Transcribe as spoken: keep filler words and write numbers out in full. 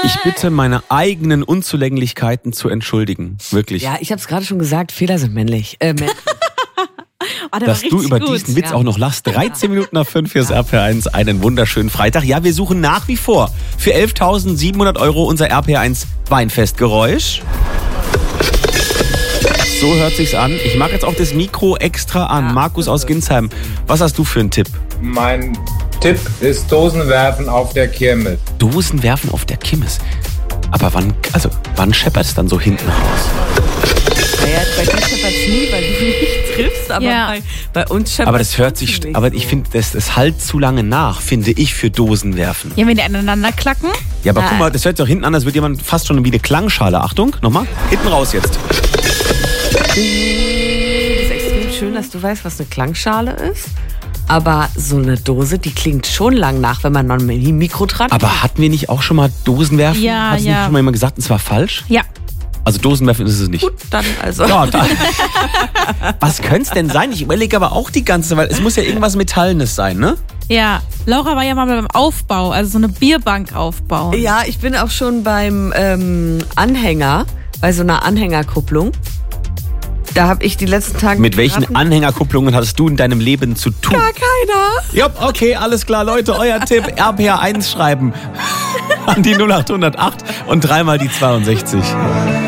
Ich bitte, meine eigenen Unzulänglichkeiten zu entschuldigen. Wirklich. Ja, ich habe es gerade schon gesagt, Fehler sind männlich. Äh, männlich. Oh, der Dass war du richtig über gut. diesen Witz Ja. auch noch lachst. dreizehn Minuten nach fünf, hier ist R P R eins. Einen wunderschönen Freitag. Ja, wir suchen nach wie vor für elftausendsiebenhundert Euro unser R P R eins Weinfestgeräusch. So hört sich's an. Ich mache jetzt auch das Mikro extra an. Ja, Markus aus Ginsheim, was hast du für einen Tipp? Mein Tipp ist Dosenwerfen auf der Kirmes. Dosen werfen auf der Kirmes. Aber wann, also, wann scheppert es dann so hinten raus? Naja, bei dir scheppert's nie, weil du nicht triffst, aber Ja. bei, bei uns scheppert's Aber das hört sich, trotzdem aber nicht ich so. finde, das, das halt zu lange nach, finde ich, für Dosen werfen. Ja, wenn die aneinander klacken. Ja, aber Nein. guck mal, das hört sich doch hinten an, als würde jemand fast schon wie eine Klangschale. Achtung, nochmal, hinten raus jetzt. Das ist extrem schön, dass du weißt, was eine Klangschale ist. Aber so eine Dose, die klingt schon lang nach, wenn man noch ein Mikro dran hat. Aber hatten wir nicht auch schon mal Dosenwerfen? Ja, Hat ja. nicht schon mal jemand gesagt, es war falsch? Ja. Also Dosenwerfen ist es nicht. Gut, dann also. Ja, da, was könnte es denn sein? Ich überlege aber auch die ganze Zeit, weil es muss ja irgendwas Metallenes sein, ne? Ja. Laura war ja mal beim Aufbau, also so eine Bierbank aufbauen. Ja, ich bin auch schon beim ähm, Anhänger, bei so einer Anhängerkupplung. Da habe ich die letzten Tage... Mit welchen geraten- Anhängerkupplungen hattest du in deinem Leben zu tun? Gar keiner. Ja, okay, alles klar, Leute, euer Tipp, R P R eins schreiben an die null acht null acht und dreimal die zweiundsechzig.